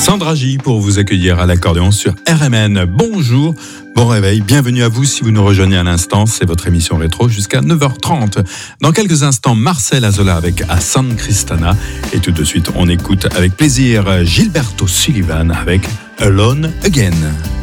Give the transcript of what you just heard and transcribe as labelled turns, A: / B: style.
A: Sandra J pour vous accueillir à l'accordéon sur RMN. Bonjour, bon réveil, bienvenue à vous si vous nous rejoignez à l'instant. C'est votre émission rétro jusqu'à 9h30. Dans quelques instants, Marcel Azola avec A San Cristana. Et tout de suite, on écoute avec plaisir Gilberto Sullivan avec Alone Again.